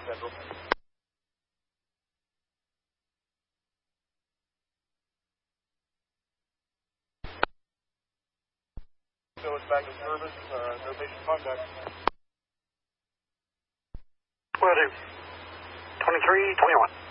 Central. So it's back to service, no patient contact. Will do. 2321.